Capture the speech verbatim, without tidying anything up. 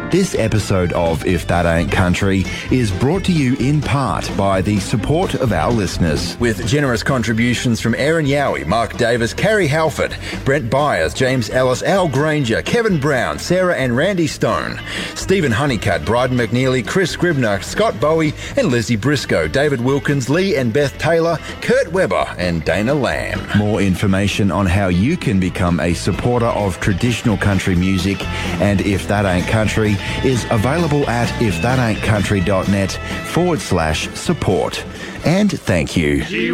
This episode of If That Ain't Country is brought to you in part by the support of our listeners. With generous contributions from Aaron Yowie, Mark Davis, Carrie Halford, Brent Byers, James Ellis, Al Granger, Kevin Brown, Sarah and Randy Stone, Stephen Honeycutt, Bryden McNeely, Chris Scribner, Scott Bowie and Lizzie Briscoe, David Wilkins, Lee and Beth Taylor, Kurt Weber and Dana Lamb. More information on how you can become a supporter of traditional country music and If That Ain't Country is available at if that ain't country dot net forward slash support. And thank you.